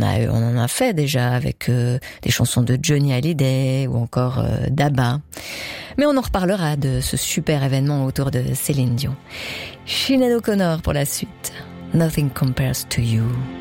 on en a fait déjà avec des chansons de Johnny Hallyday ou encore d'ABBA. Mais on en reparlera de ce super événement autour de Céline Dion. Sinéad O'Connor pour la suite. Nothing compares to you.